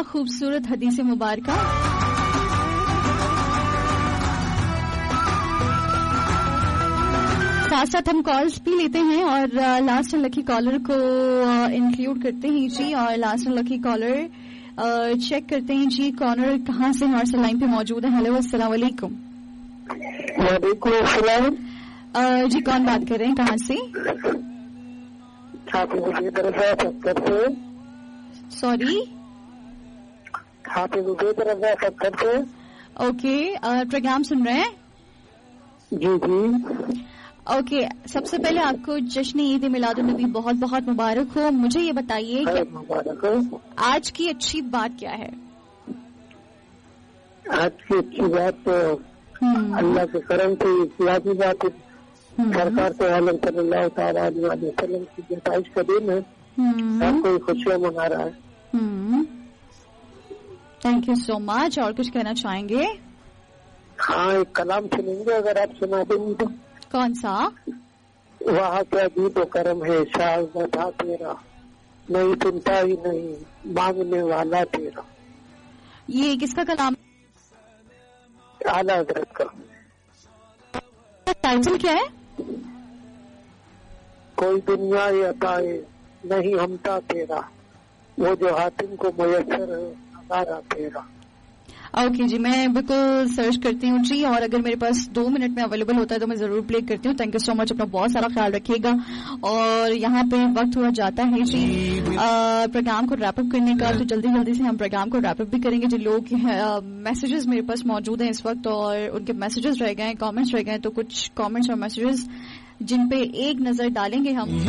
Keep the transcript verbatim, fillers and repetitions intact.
خوبصورت حدیث مبارکہ. ساتھ ساتھ ہم کالز بھی لیتے ہیں اور لاسٹ اینڈ لکی کالر کو انکلوڈ کرتے ہیں جی. اور last and lucky collar check کرتے ہیں جی کالر کہاں سے ہمارے سے لائن پہ موجود ہے. ہیلو السلام علیکم. وعلیکم السلام. جی کون بات کر رہے ہیں, کہاں سے؟ حافظ رضا ستر سے. سوری حافظ رضا ستر سے. اوکے, پروگرام سن رہے ہیں؟ جی جی. اوکے, سب سے پہلے آپ کو جشن عید میلاد النبی بہت بہت مبارک ہو. مجھے یہ بتائیے کہ آج کی اچھی بات کیا ہے؟ آج کی اچھی بات تو اللہ کے کرم سے سیاسی بات ہے. سرکار تو عالم صلی اللہ تعالیٰ علیہ وسلم کی پیدائش کا دن ہے, ہر کوئی خوشیاں منا رہا ہے. تھینک یو سو مچ. اور کچھ کہنا چاہیں گے؟ ہاں, ایک کلام سنیں گے اگر آپ سنا دیں گے تو. کون سا؟ وہاں کیا جیت و کرم ہے شاہ بتا تیرا, نہیں سنتا ہی نہیں مانگنے والا تیرا. یہ کس کا کلام؟ اعلیٰ حضرت کا. ٹائٹل کیا ہے؟ کوئی دنیا یہ عطا ہے نہیں ہمتا تیرا, وہ جو حاتم کو میسر ہے نظارہ تیرا. اوکے جی, میں بالکل سرچ کرتی ہوں جی, اور اگر میرے پاس دو منٹ میں اویلیبل ہوتا ہے تو میں ضرور پلے کرتی ہوں. تھینک یو سو مچ. اپنا بہت سارا خیال رکھیے گا. اور یہاں پہ وقت تھوڑا جاتا ہے جی پروگرام کو ریپ اپ کرنے کا, تو جلدی جلدی سے ہم پروگرام کو ریپ اپ بھی کریں گے. جو لوگ میسیجز میرے پاس موجود ہیں اس وقت اور ان کے میسیجز رہ گئے ہیں, کامنٹس رہ گئے ہیں, تو کچھ کامنٹس اور میسیجز جن پہ ایک نظر ڈالیں گے ہم.